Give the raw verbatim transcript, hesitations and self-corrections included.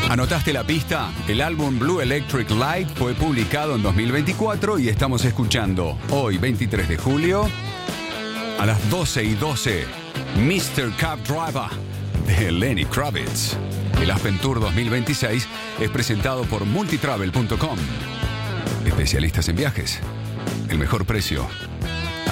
¿Anotaste la pista? El álbum Blue Electric Light fue publicado en dos mil veinticuatro y estamos escuchando hoy, veintitrés de julio, a las doce y doce, mister Cab Driver de Lenny Kravitz. El Aspen Tour dos mil veintiséis es presentado por multitravel punto com. Especialistas en viajes. El mejor precio